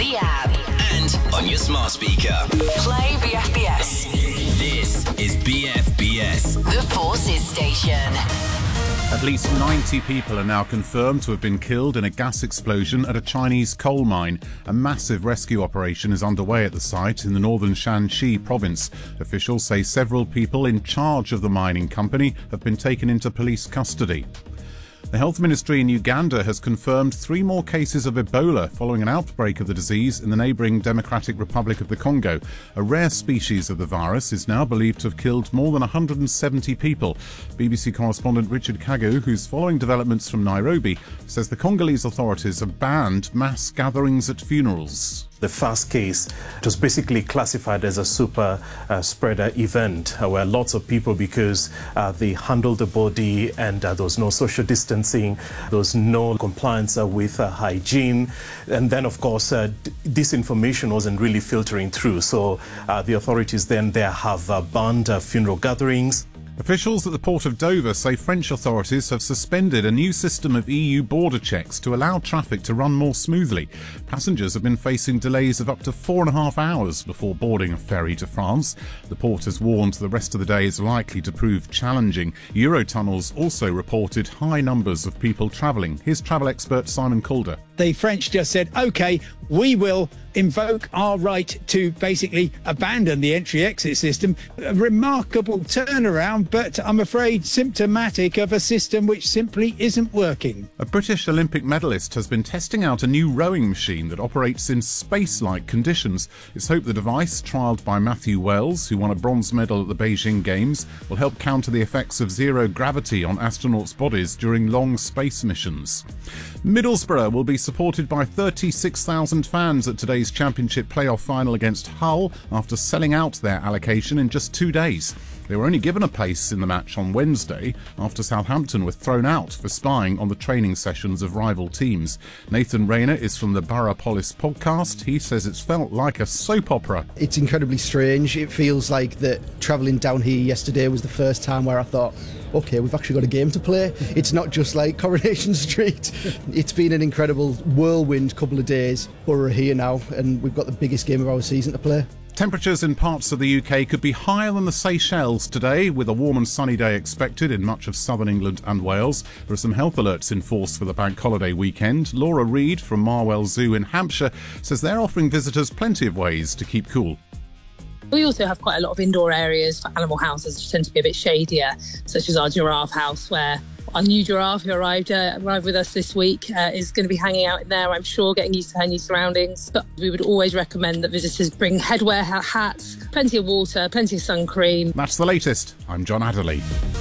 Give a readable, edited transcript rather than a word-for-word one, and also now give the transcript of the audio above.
the app, and on your smart speaker. play BFBS, This is BFBS. the Forces Station. At least 90 people are now confirmed to have been killed in a gas explosion at a Chinese coal mine. A massive rescue operation is underway at the site in the northern Shanxi province. Officials say several people in charge of the mining company have been taken into police custody. The Health Ministry in Uganda has confirmed 3 more cases of Ebola following an outbreak of the disease in the neighbouring Democratic Republic of the Congo. A rare species of the virus is now believed to have killed more than 170 people. BBC correspondent Richard Kagu, who's following developments from Nairobi, says the Congolese authorities have banned mass gatherings at funerals. The first case was basically classified as a super spreader event where lots of people, because they handled the body and there was no social distancing, there was no compliance with hygiene. And then, of course, this information wasn't really filtering through. So the authorities then there have banned funeral gatherings. Officials at the port of Dover say French authorities have suspended a new system of EU border checks to allow traffic to run more smoothly. Passengers have been facing delays of up to 4.5 hours before boarding a ferry to France. The port has warned the rest of the day is likely to prove challenging. Eurotunnels also reported high numbers of people travelling. Here's travel expert Simon Calder. The French just said, OK, we will invoke our right to basically abandon the entry-exit system. A remarkable turnaround, but I'm afraid symptomatic of a system which simply isn't working. A British Olympic medalist has been testing out a new rowing machine that operates in space-like conditions. It's hoped the device, trialled by Matthew Wells, who won a bronze medal at the Beijing Games, will help counter the effects of zero gravity on astronauts' bodies during long space missions. Middlesbrough will be supported by 36,000 fans at today's Championship playoff final against Hull after selling out their allocation in just 2 days. They were only given a place in the match on Wednesday after Southampton were thrown out for spying on the training sessions of rival teams. Nathan Rayner is from the Borough Polis podcast. He says it's felt like a soap opera. It's incredibly strange. It feels like that travelling down here yesterday was the first time where I thought, OK, we've actually got a game to play. It's not just like Coronation Street. It's been an incredible whirlwind couple of days. Borough are here now and we've got the biggest game of our season to play. Temperatures in parts of the UK could be higher than the Seychelles today, with a warm and sunny day expected in much of southern England and Wales. There are some health alerts in force for the bank holiday weekend. Laura Reid from Marwell Zoo in Hampshire says they're offering visitors plenty of ways to keep cool. We also have quite a lot of indoor areas for animal houses, which tend to be a bit shadier, such as our giraffe house, where our new giraffe who arrived with us this week is going to be hanging out in there, I'm sure, getting used to her new surroundings. But we would always recommend that visitors bring headwear, hats, plenty of water, plenty of sun cream. That's the latest. I'm John Adderley.